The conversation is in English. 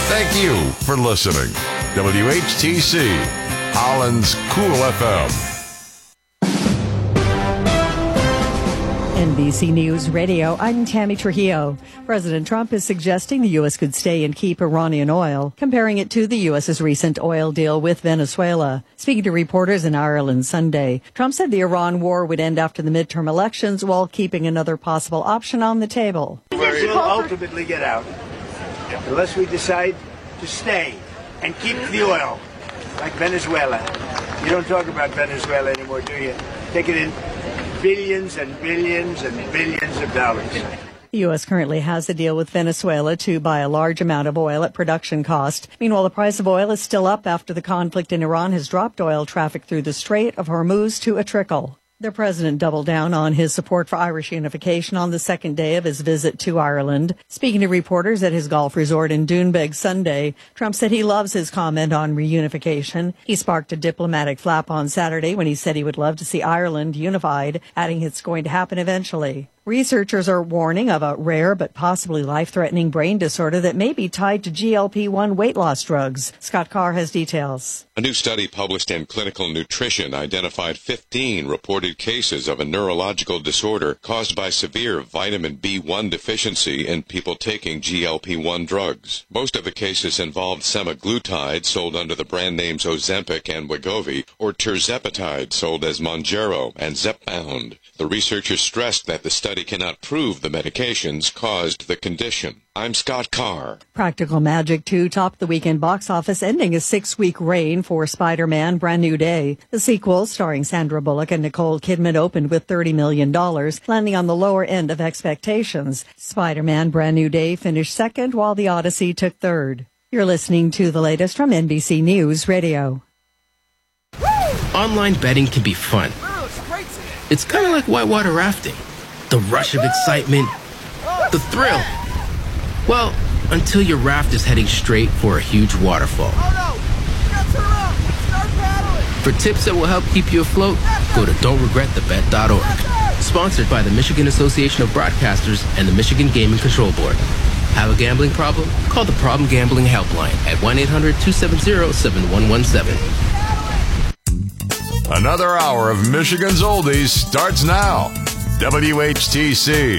Thank you for listening. WHTC, Holland's Cool FM. NBC News Radio, I'm Tammy Trujillo. President Trump is suggesting the U.S. could stay and keep Iranian oil, comparing it to the U.S.'s recent oil deal with Venezuela. Speaking to reporters in Ireland Sunday, Trump said the Iran war would end after the midterm elections while keeping another possible option on the table. We'll ultimately get out unless we decide to stay and keep the oil, like Venezuela. You don't talk about Venezuela anymore, do you? Take it in billions and billions and billions of dollars. The U.S. currently has a deal with Venezuela to buy a large amount of oil at production cost. Meanwhile, the price of oil is still up after the conflict in Iran has dropped oil traffic through the Strait of Hormuz to a trickle. The president doubled down on his support for Irish unification on the second day of his visit to Ireland. Speaking to reporters at his golf resort in Doonbeg Sunday, Trump said he loves his comment on reunification. He sparked a diplomatic flap on Saturday when he said he would love to see Ireland unified, adding it's going to happen eventually. Researchers are warning of a rare but possibly life-threatening brain disorder that may be tied to GLP-1 weight loss drugs. Scott Carr has details. A new study published in Clinical Nutrition identified 15 reported cases of a neurological disorder caused by severe vitamin B1 deficiency in people taking GLP-1 drugs. Most of the cases involved semaglutide, sold under the brand names Ozempic and Wegovy, or tirzepatide, sold as Mounjaro and Zepbound. The researchers stressed that the study cannot prove the medications caused the condition. I'm Scott Carr. Practical Magic 2 topped the weekend box office, ending a 6-week reign for Spider-Man Brand New Day. The sequel, starring Sandra Bullock and Nicole Kidman, opened with $30 million, landing on the lower end of expectations. Spider-Man Brand New Day finished second, while The Odyssey took third. You're listening to the latest from NBC News Radio. Online betting can be fun. It's kind of like whitewater rafting. The rush of excitement, the thrill. Well, until your raft is heading straight for a huge waterfall. For tips that will help keep you afloat, go to don'tregretthebet.org. Sponsored by the Michigan Association of Broadcasters and the Michigan Gaming Control Board. Have a gambling problem? Call the Problem Gambling Helpline at 1-800-270-7117. Another hour of Michigan's Oldies starts now. WHTC.